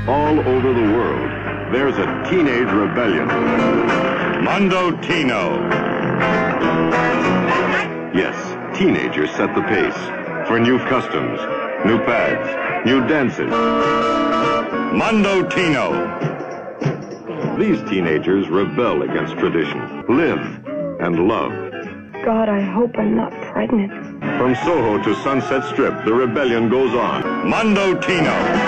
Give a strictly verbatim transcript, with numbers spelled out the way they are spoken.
all over the world, there's a teenage rebellion. Mondo Tino. Yes, teenagers set the pace for new customs, new pads, new dances. Mondo Tino. These teenagers rebel against tradition, live and love. God, I hope I'm not pregnant. From Soho to Sunset Strip, the rebellion goes on. Mondo Tino.